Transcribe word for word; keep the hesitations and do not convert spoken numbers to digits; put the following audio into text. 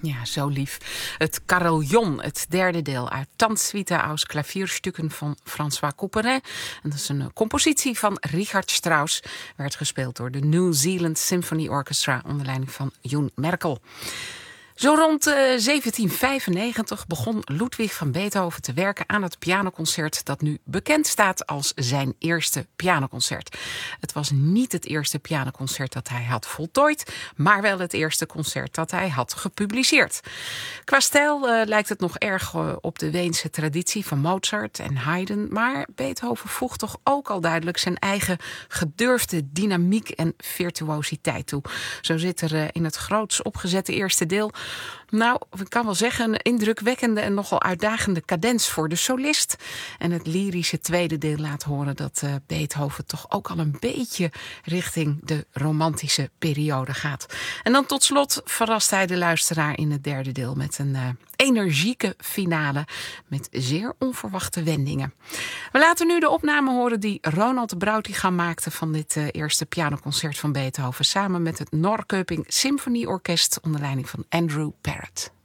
Ja, zo lief. Het Carillon, het derde deel uit Tanzsuite aus Klavierstukken van François Couperin. En dat is een compositie van Richard Strauss. Werd gespeeld door de New Zealand Symphony Orchestra onder leiding van Joen Merkel. Zo rond uh, zeventien vijfennegentig begon Ludwig van Beethoven te werken aan het pianoconcert dat nu bekend staat als zijn eerste pianoconcert. Het was niet het eerste pianoconcert dat hij had voltooid, maar wel het eerste concert dat hij had gepubliceerd. Qua stijl uh, lijkt het nog erg uh, op de Weense traditie van Mozart en Haydn, maar Beethoven voegt toch ook al duidelijk zijn eigen gedurfde dynamiek en virtuositeit toe. Zo zit er uh, in het groots opgezette eerste deel, nou, ik kan wel zeggen, een indrukwekkende en nogal uitdagende cadens voor de solist. En het lyrische tweede deel laat horen dat uh, Beethoven toch ook al een beetje richting de romantische periode gaat. En dan tot slot verrast hij de luisteraar in het derde deel met een uh, energieke finale met zeer onverwachte wendingen. We laten nu de opname horen die Ronald Brautigam maakte van dit uh, eerste pianoconcert van Beethoven samen met het Norrköping Symfonieorkest onder leiding van Andrew Parrott.